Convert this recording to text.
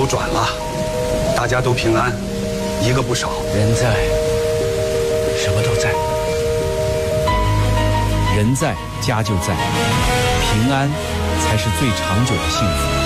转了，大家都平安，一个不少。 人在，什么都在。人在，家就在，平安才是最长久的幸福。